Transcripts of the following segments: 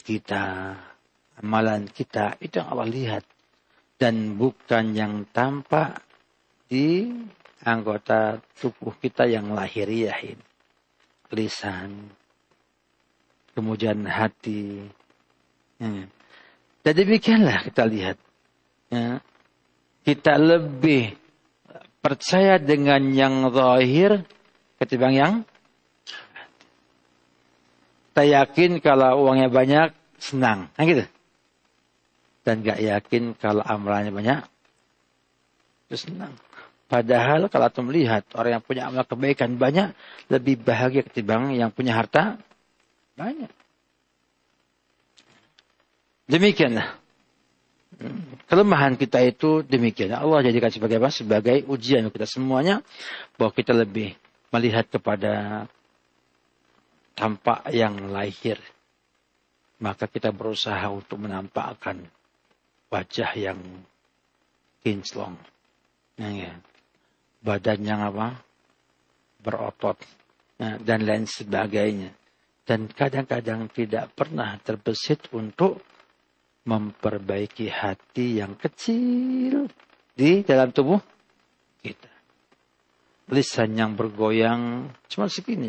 kita, amalan kita, itu yang Allah lihat. Dan bukan yang tampak di anggota tubuh kita yang lahiriah ini. Lisan, kemudian hati. Dan demikianlah kita lihat. Kita lebih percaya dengan yang zahir ketimbang yang kita yakin kalau uangnya banyak, senang. Nah gitu. Dan gak yakin kalau amalannya banyak, itu senang. Padahal kalau kita melihat orang yang punya amal kebaikan banyak, lebih bahagia ketimbang yang punya harta banyak. Demikianlah. Kelemahan kita itu demikian. Allah jadikan sebagai apa? Sebagai ujian kita semuanya. Bahwa kita lebih melihat kepada tampak yang lahir. Maka kita berusaha untuk menampakkan wajah yang kinclong. Ya. Badan yang apa? Berotot. Ya, dan lain sebagainya. Dan kadang-kadang tidak pernah terbesit untuk memperbaiki hati yang kecil di dalam tubuh kita. Lisan yang bergoyang cuma segini.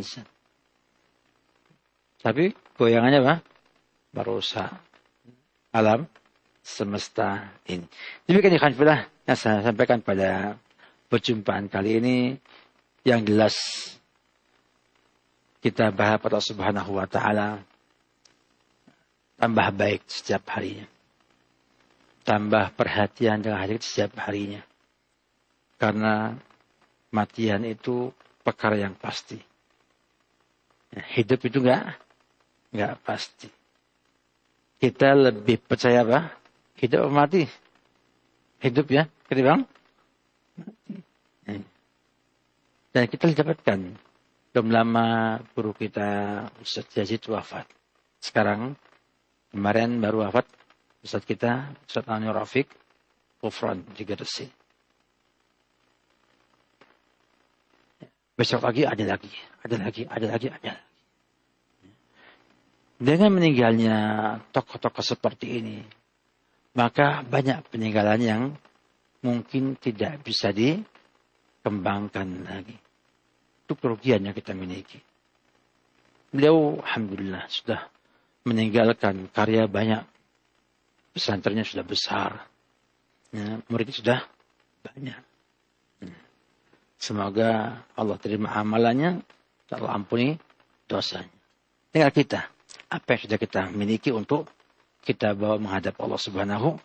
Tapi goyangannya apa? Merusak alam semesta ini. Demikian ikhwan yang saya sampaikan pada perjumpaan kali ini. Yang jelas kita berharap pada Allah Subhanahu wa taala tambah baik setiap harinya. Tambah perhatian dengan hati setiap harinya. Karena matian itu perkara yang pasti. Hidup itu enggak pasti. Kita lebih percaya apa? Hidup atau mati? Hidup ya, ketimbang mati. Dan kita dapatkan belum lama guru kita Ustaz Yazid wafat. Sekarang kemarin baru wafat Ustaz kita Ustaz Ani Rafiq Kufran di Gresik. Besok lagi ada lagi. Dengan meninggalnya tokoh-tokoh seperti ini, maka banyak peninggalan yang mungkin tidak bisa dikembangkan lagi. Itu kerugian yang kita miliki. Beliau alhamdulillah sudah meninggalkan karya banyak. Pesantrennya sudah besar. Ya, muridnya sudah banyak. Semoga Allah terima amalannya, Allah ampuni dosanya. Tinggal kita, apa yang sudah kita miliki untuk kita bawa menghadap Allah Subhanahu.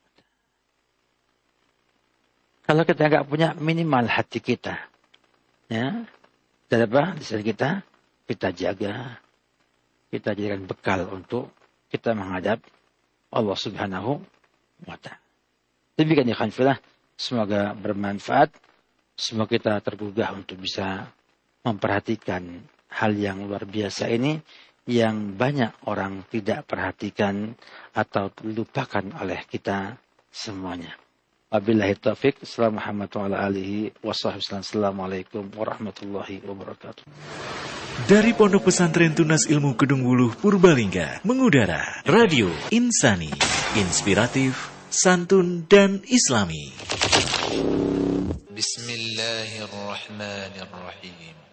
Kalau kita nggak punya, minimal hati kita, ya, dan apa lisan kita jaga, kita jadikan bekal untuk kita menghadap Allah Subhanahu wa taala. Demikian ya khanfillah, semoga bermanfaat. Semoga kita tergugah untuk bisa memperhatikan hal yang luar biasa ini yang banyak orang tidak perhatikan atau lupakan oleh kita semuanya. Wabillahi taufiq. Assalamualaikum warahmatullahi wabarakatuh. Dari Pondok Pesantren Tunas Ilmu Kedung Wuluh Purbalingga mengudara Radio Insani, inspiratif, santun dan islami. Bismillahirrahmanirrahim.